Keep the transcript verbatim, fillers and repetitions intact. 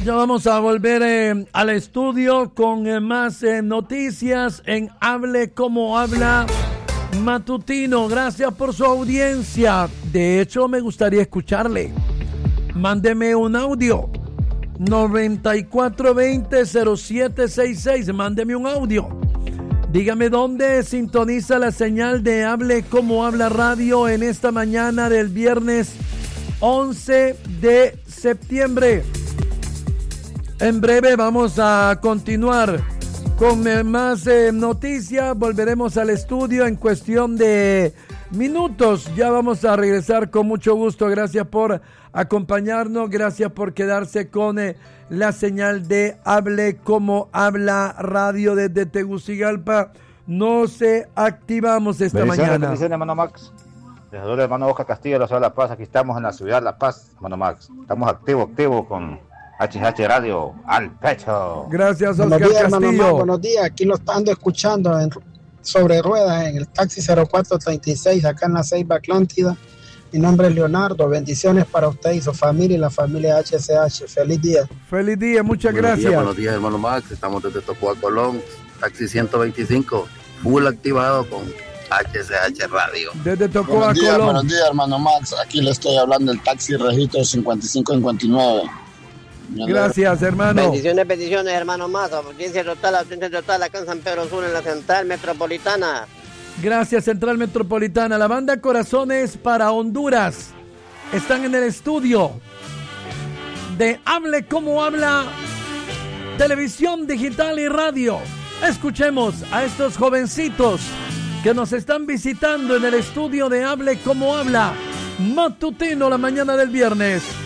Ya vamos a volver eh, al estudio con eh, más eh, noticias en Hable Como Habla Matutino. Gracias por su audiencia. De hecho, me gustaría escucharle. Mándeme un audio. noventa y cuatro veinte cero siete sesenta y seis. Mándeme un audio. Dígame dónde sintoniza la señal de Hable Como Habla Radio en esta mañana del viernes once de septiembre. En breve vamos a continuar con eh, más eh, noticias. Volveremos al estudio en cuestión de minutos. Ya vamos a regresar con mucho gusto. Gracias por acompañarnos. Gracias por quedarse con eh, la señal de Hable Como Habla Radio desde Tegucigalpa. Nos eh, activamos esta bendiciones, mañana. Bendiciones, hermano Max. Desde el hermano Oscar Castillo de la ciudad de La Paz. Aquí estamos en la ciudad de La Paz, hermano Max. Estamos activos, activos con H H Radio al pecho. Gracias, Oscar buenos días, Castillo. hermano Max, buenos días. Aquí lo ando escuchando en, sobre ruedas en el taxi cero cuatro treinta y seis acá en la Ceiba Atlántida. Mi nombre es Leonardo. Bendiciones para usted y su familia y la familia H C H. Feliz día. Feliz día, muchas buenos gracias. Días, buenos días, hermano Max. Estamos desde Tocoa, Colón. Taxi ciento veinticinco, full activado con H C H Radio. Desde Tocoa, buenos días, Colón. buenos días, hermano Max. Aquí le estoy hablando del taxi registro cincuenta y cinco cincuenta y nueve. Gracias, hermano. Bendiciones, bendiciones, hermano Max. Audiencia total, audiencia total acá en San Pedro Sur, en la Central Metropolitana. Gracias, Central Metropolitana. La banda Corazones para Honduras están en el estudio de Hable Como Habla Televisión Digital y Radio. Escuchemos a estos jovencitos que nos están visitando en el estudio de Hable Como Habla Matutino la mañana del viernes.